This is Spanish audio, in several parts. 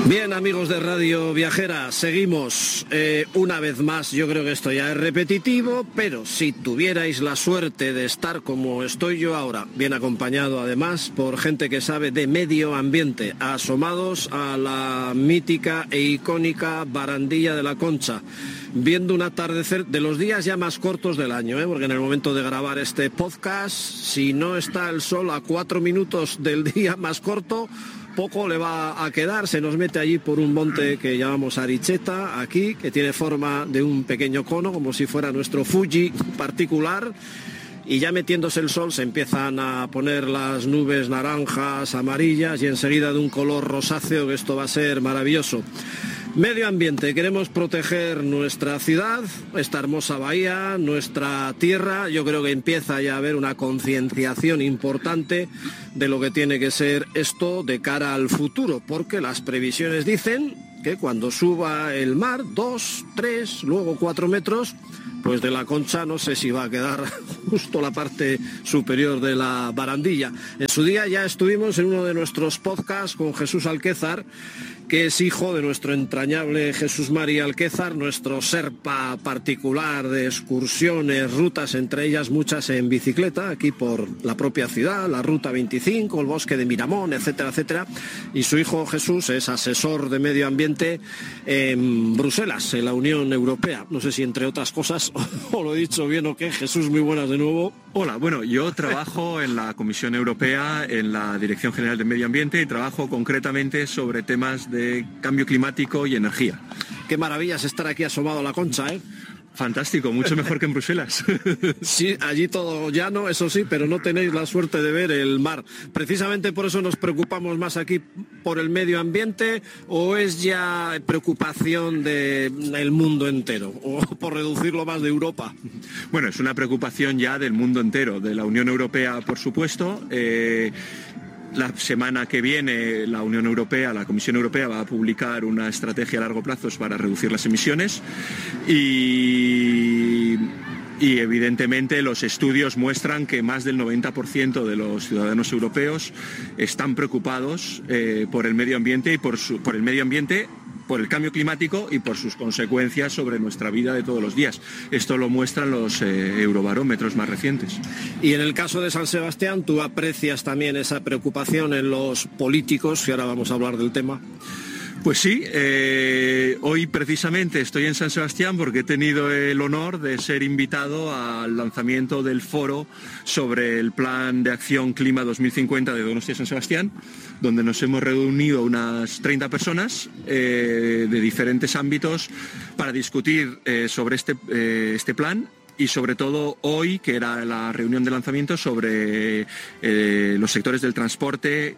Bien, amigos de Radio Viajera, seguimos una vez más. Yo creo que esto ya es repetitivo, pero si tuvierais la suerte de estar como estoy yo ahora, bien acompañado además por gente que sabe de medio ambiente, asomados a la mítica e icónica Barandilla de la Concha, viendo un atardecer de los días ya más cortos del año, porque en el momento de grabar este podcast, si no está el sol a 4 minutos del día más corto, poco le va a quedar. Se nos mete allí por un monte que llamamos Aricheta, aquí, que tiene forma de un pequeño cono, como si fuera nuestro Fuji particular, y ya metiéndose el sol se empiezan a poner las nubes naranjas, amarillas, y enseguida de un color rosáceo, que esto va a ser maravilloso. Medio ambiente, queremos proteger nuestra ciudad, esta hermosa bahía, nuestra tierra. Yo creo que empieza ya a haber una concienciación importante de lo que tiene que ser esto de cara al futuro, porque las previsiones dicen que cuando suba el mar 2, 3, luego 4 metros, pues de la Concha no sé si va a quedar justo la parte superior de la barandilla. En su día ya estuvimos en uno de nuestros podcasts con Jesús Alquézar, que es hijo de nuestro entrañable Jesús María Alquézar, nuestro serpa particular de excursiones, rutas, entre ellas muchas en bicicleta, aquí por la propia ciudad, la Ruta 25, el bosque de Miramón, etcétera, etcétera. Y su hijo Jesús es asesor de medio ambiente en Bruselas, en la Unión Europea. No sé si entre otras cosas, o lo he dicho bien o qué. Jesús, muy buenas de nuevo. Hola, bueno, yo trabajo en la Comisión Europea, en la Dirección General de Medio Ambiente, y trabajo concretamente sobre temas de cambio climático y energía. Qué maravilla es estar aquí asomado a la Concha, ¿eh? Fantástico, mucho mejor que en Bruselas. Sí, allí todo llano, eso sí, pero no tenéis la suerte de ver el mar. Precisamente por eso nos preocupamos más aquí por el medio ambiente, ¿o es ya preocupación del mundo entero, o por reducirlo más de Europa? Bueno, es una preocupación ya del mundo entero, de la Unión Europea, por supuesto. La semana que viene la Unión Europea, la Comisión Europea va a publicar una estrategia a largo plazo para reducir las emisiones y evidentemente los estudios muestran que más del 90% de los ciudadanos europeos están preocupados por el medio ambiente y por el medio ambiente, por el cambio climático y por sus consecuencias sobre nuestra vida de todos los días. Esto lo muestran los eurobarómetros más recientes. Y en el caso de San Sebastián, ¿tú aprecias también esa preocupación en los políticos? Y ahora vamos a hablar del tema. Pues sí, hoy precisamente estoy en San Sebastián porque he tenido el honor de ser invitado al lanzamiento del foro sobre el Plan de Acción Clima 2050 de Donostia San Sebastián, donde nos hemos reunido unas 30 personas de diferentes ámbitos para discutir sobre este plan. Y sobre todo hoy, que era la reunión de lanzamiento, sobre los sectores del transporte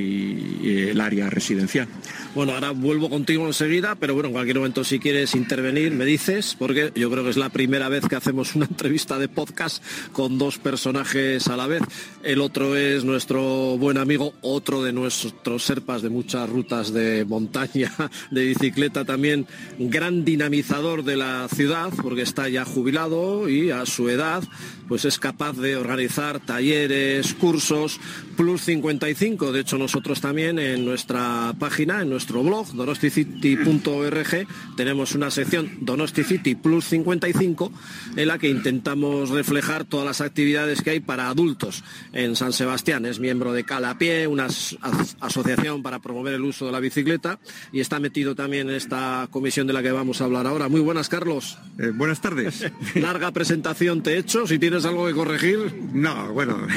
y el área residencial. Bueno, ahora vuelvo contigo enseguida, pero bueno, en cualquier momento si quieres intervenir me dices, porque yo creo que es la primera vez que hacemos una entrevista de podcast con dos personajes a la vez. El otro es nuestro buen amigo, otro de nuestros serpas de muchas rutas de montaña, de bicicleta también, gran dinamizador de la ciudad, porque está ya jubilado y a su edad pues es capaz de organizar talleres, cursos, Plus 55. De hecho, nosotros también en nuestra página, en nuestro blog, donosticity.org, tenemos una sección Donosticity Plus 55 en la que intentamos reflejar todas las actividades que hay para adultos en San Sebastián. Es miembro de Calapié, una asociación para promover el uso de la bicicleta, y está metido también en esta comisión de la que vamos a hablar ahora. Muy buenas, Carlos. Buenas tardes. Larga presentación te he hecho, si tienes algo que corregir. No, bueno,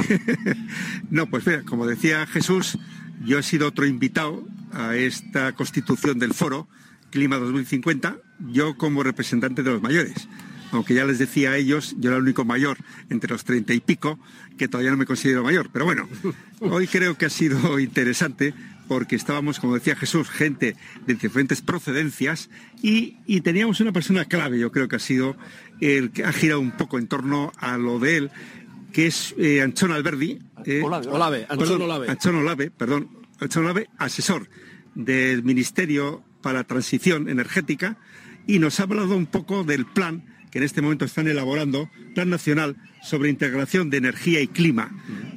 no, pues mira, como decía Jesús, yo he sido otro invitado a esta constitución del foro Clima 2050, yo como representante de los mayores. Aunque ya les decía a ellos, yo era el único mayor entre los 30 y pico, que todavía no me considero mayor. Pero bueno, hoy creo que ha sido interesante porque estábamos, como decía Jesús, gente de diferentes procedencias y teníamos una persona clave, yo creo que ha sido el que ha girado un poco en torno a lo de él, que es Antxon Alberdi. Antxon Olave, asesor del Ministerio para la Transición Energética, y nos ha hablado un poco del plan que en este momento están elaborando, Plan Nacional sobre Integración de Energía y Clima,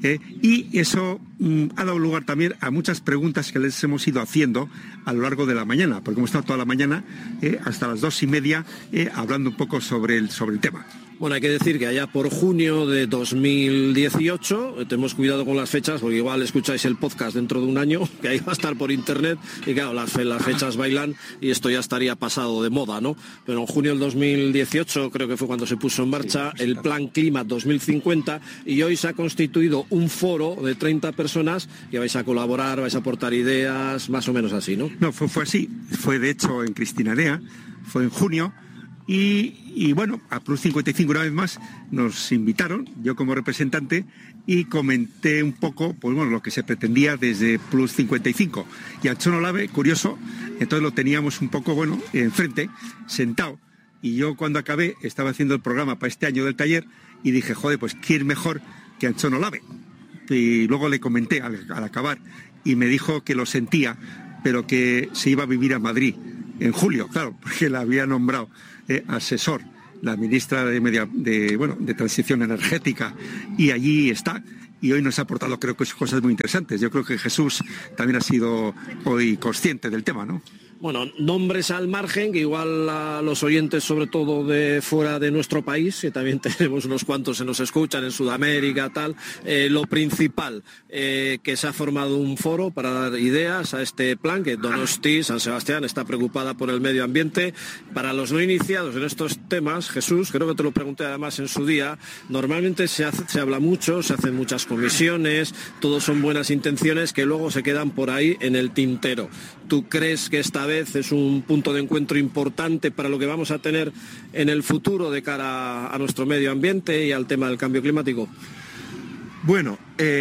Y eso ha dado lugar también a muchas preguntas que les hemos ido haciendo a lo largo de la mañana, porque hemos estado toda la mañana hasta las 2:30 hablando un poco sobre el tema. Bueno, hay que decir que allá por junio de 2018, tenemos cuidado con las fechas, porque igual escucháis el podcast dentro de un año, que ahí va a estar por internet, y claro, las fechas bailan y esto ya estaría pasado de moda, ¿no? Pero en junio del 2018 creo que fue cuando se puso en marcha el Plan Clima 2050 y hoy se ha constituido un foro de 30 personas que vais a colaborar, vais a aportar ideas, más o menos así, ¿no? No, fue así. Fue de hecho en Cristinarea, fue en junio. Y bueno, a Plus 55 una vez más nos invitaron, yo como representante, y comenté un poco pues bueno, lo que se pretendía desde Plus 55. Y Anchón Olave, curioso, entonces lo teníamos un poco bueno enfrente, sentado, y yo cuando acabé estaba haciendo el programa para este año del taller y dije, joder, pues ¿quién mejor que Anchón Olave? Y luego le comenté al acabar y me dijo que lo sentía, pero que se iba a vivir a Madrid en julio, claro, porque la había nombrado asesor la ministra de Transición Energética, y allí está, y hoy nos ha aportado creo que cosas muy interesantes. Yo creo que Jesús también ha sido hoy consciente del tema, ¿no? Bueno, nombres al margen, que igual a los oyentes, sobre todo de fuera de nuestro país, que también tenemos unos cuantos que nos escuchan en Sudamérica, tal, lo principal, que se ha formado un foro para dar ideas a este plan, que Donosti, San Sebastián, está preocupada por el medio ambiente. Para los no iniciados en estos temas, Jesús, creo que te lo pregunté además en su día, normalmente se habla mucho, se hacen muchas comisiones, todos son buenas intenciones que luego se quedan por ahí en el tintero. ¿Tú crees que esta vez es un punto de encuentro importante para lo que vamos a tener en el futuro de cara a nuestro medio ambiente y al tema del cambio climático? Bueno,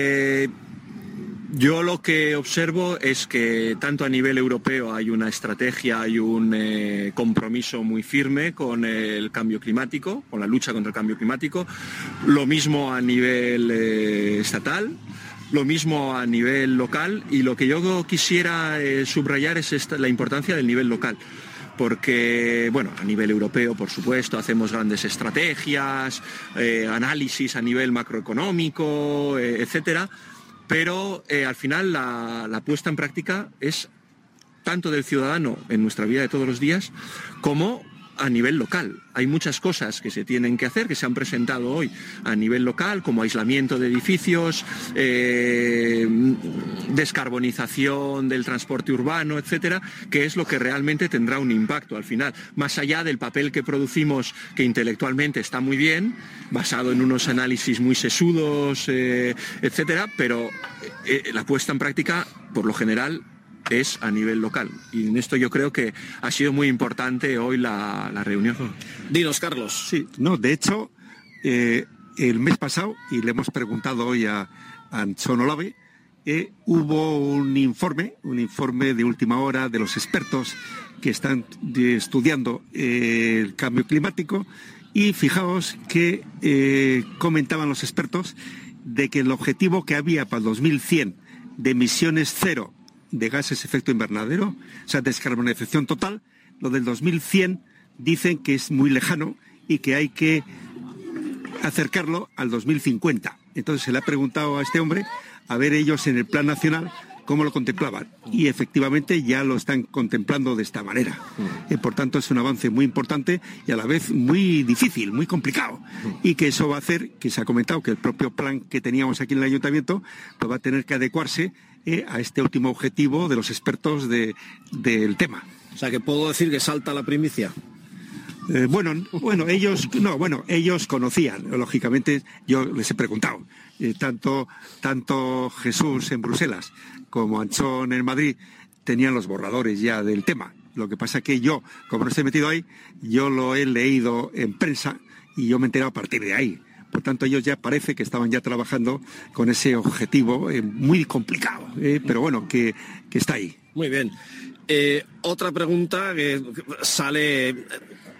yo lo que observo es que tanto a nivel europeo hay una estrategia, hay un compromiso muy firme con el cambio climático, con la lucha contra el cambio climático, lo mismo a nivel estatal. Lo mismo a nivel local, y lo que yo quisiera subrayar es la importancia del nivel local. Porque, bueno, a nivel europeo, por supuesto, hacemos grandes estrategias, análisis a nivel macroeconómico, etcétera, pero al final la puesta en práctica es tanto del ciudadano en nuestra vida de todos los días como a nivel local. Hay muchas cosas que se tienen que hacer, que se han presentado hoy a nivel local, como aislamiento de edificios, descarbonización del transporte urbano, etcétera, que es lo que realmente tendrá un impacto al final, más allá del papel que producimos, que intelectualmente está muy bien, basado en unos análisis muy sesudos, etcétera, pero la puesta en práctica, por lo general, es a nivel local, y en esto yo creo que ha sido muy importante hoy la reunión. Dinos, Carlos. Sí, no, de hecho, el mes pasado, y le hemos preguntado hoy a Anchón Olave, hubo un informe de última hora de los expertos que están estudiando el cambio climático, y fijaos que comentaban los expertos de que el objetivo que había para el 2100 de emisiones cero de gases de efecto invernadero, o sea, descarbonización total, lo del 2100 dicen que es muy lejano y que hay que acercarlo al 2050. Entonces se le ha preguntado a este hombre a ver ellos en el plan nacional cómo lo contemplaban, y efectivamente ya lo están contemplando de esta manera. Por tanto, es un avance muy importante y a la vez muy difícil, muy complicado, y que eso va a hacer, que se ha comentado que el propio plan que teníamos aquí en el ayuntamiento pues va a tener que adecuarse a este último objetivo de los expertos del tema. O sea, que puedo decir que salta la primicia. Ellos conocían, lógicamente, yo les he preguntado, tanto Jesús en Bruselas como Anchón en Madrid tenían los borradores ya del tema. Lo que pasa que yo, como no estoy metido ahí, yo lo he leído en prensa y yo me he enterado a partir de ahí. Por tanto, ellos ya parece que estaban ya trabajando con ese objetivo muy complicado, pero bueno, que está ahí. Muy bien. Otra pregunta que sale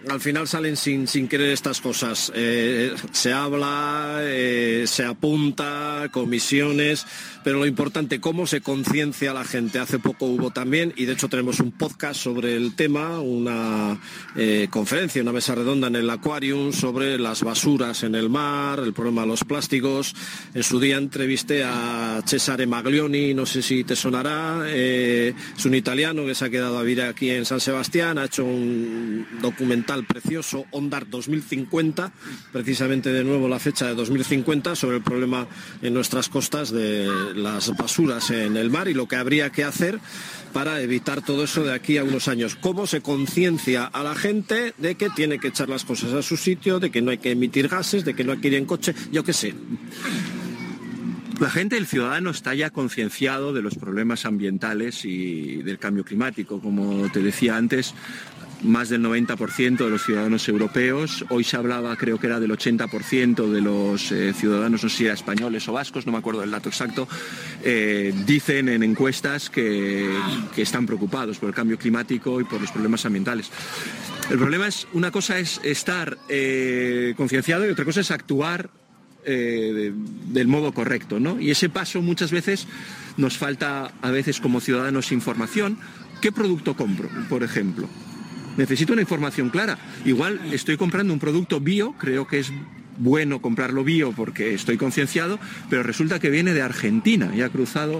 al final salen sin querer estas cosas. Se habla, se apunta, comisiones, pero lo importante, cómo se conciencia a la gente. Hace poco hubo también, y de hecho tenemos un podcast sobre el tema, una conferencia, una mesa redonda en el Aquarium sobre las basuras en el mar, el problema de los plásticos. En su día entrevisté a Cesare Maglioni, no sé si te sonará, es un italiano que se ha quedado a vivir aquí en San Sebastián, ha hecho un documental precioso, Ondar 2050, precisamente de nuevo la fecha de 2050, sobre el problema en nuestras costas de las basuras en el mar y lo que habría que hacer para evitar todo eso de aquí a unos años. ¿Cómo se conciencia a la gente de que tiene que echar las cosas a su sitio, de que no hay que emitir gases, de que no hay que ir en coche, yo qué sé? La gente, el ciudadano, está ya concienciado de los problemas ambientales y del cambio climático. Como te decía antes, más del 90% de los ciudadanos europeos, hoy se hablaba, creo que era del 80% de los ciudadanos, no sé si era españoles o vascos, no me acuerdo del dato exacto, dicen en encuestas que están preocupados por el cambio climático y por los problemas ambientales. El problema es, una cosa es estar concienciado y otra cosa es actuar del modo correcto, ¿no? Y ese paso muchas veces nos falta, a veces como ciudadanos, información. ¿Qué producto compro, por ejemplo? Necesito una información clara. Igual estoy comprando un producto bio, creo que es bueno comprarlo bio porque estoy concienciado, pero resulta que viene de Argentina y ha cruzado